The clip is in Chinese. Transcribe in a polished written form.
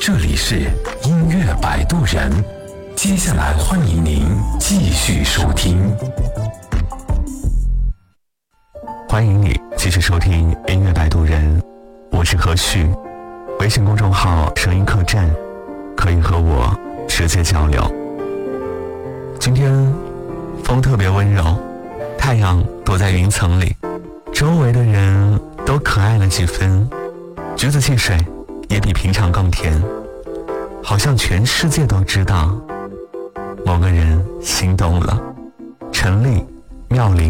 这里是音乐摆渡人，接下来欢迎您继续收听。 欢迎你继续收听音乐摆渡人，我是何旭。微信公众号声音客栈可以和我直接交流。今天风特别温柔，太阳躲在云层里，周围的人都可爱了几分，橘子汽水也比平常更甜，好像全世界都知道某个人心动了。陈粒、妙龄